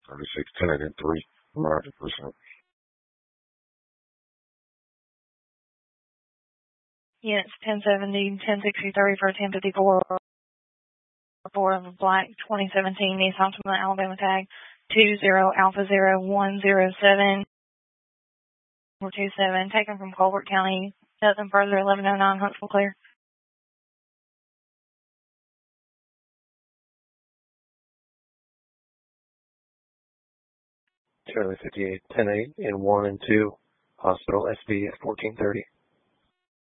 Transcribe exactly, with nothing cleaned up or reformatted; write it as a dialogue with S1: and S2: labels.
S1: thirty-six, ten, eight, and three. Roger, percent.
S2: Units ten seventy, ten sixty, thirty for ten fifty-four. four of a black twenty seventeen Nissan Altima Alabama tag two zero Alpha zero one zero seven four two seven, taken from Colbert County. Nothing further, eleven oh nine Huntsville clear.
S1: Charlie fifty-eight, ten eight, and one and two, hospital S B at fourteen thirty.